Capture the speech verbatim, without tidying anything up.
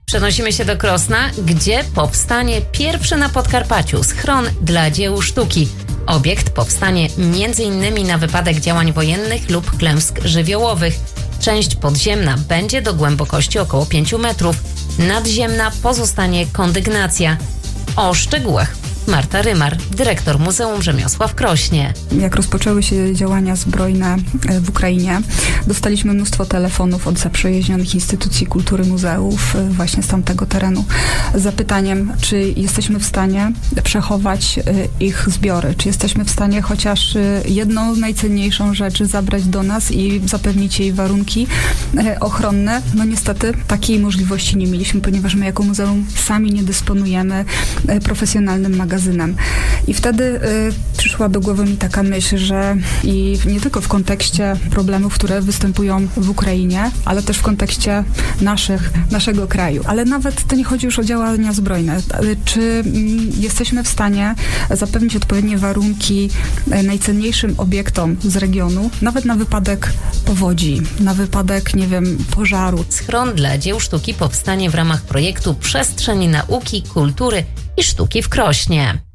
Przenosimy się do Krosna, gdzie powstanie pierwszy na Podkarpaciu schron dla dzieł sztuki. Obiekt powstanie między innymi na wypadek działań wojennych lub klęsk żywiołowych. Część podziemna będzie do głębokości około pięciu metrów. Nadziemna pozostanie kondygnacja. O szczegółach Marta Rymar, dyrektor Muzeum Rzemiosła w Krośnie. Jak rozpoczęły się działania zbrojne w Ukrainie, dostaliśmy mnóstwo telefonów od zaprzyjaźnionych instytucji kultury, muzeów właśnie z tamtego terenu z zapytaniem, czy jesteśmy w stanie przechować ich zbiory, czy jesteśmy w stanie chociaż jedną najcenniejszą rzecz zabrać do nas i zapewnić jej warunki ochronne. No niestety takiej możliwości nie mieliśmy, ponieważ my jako muzeum sami nie dysponujemy profesjonalnym magazynem. I wtedy y, przyszła do głowy mi taka myśl, że i nie tylko w kontekście problemów, które występują w Ukrainie, ale też w kontekście naszych, naszego kraju. Ale nawet to nie chodzi już o działania zbrojne. Czy y, jesteśmy w stanie zapewnić odpowiednie warunki y, najcenniejszym obiektom z regionu, nawet na wypadek powodzi, na wypadek, nie wiem, pożaru. Schron dla dzieł sztuki powstanie w ramach projektu Przestrzeń Nauki, Kultury i Sztuki w Krośnie.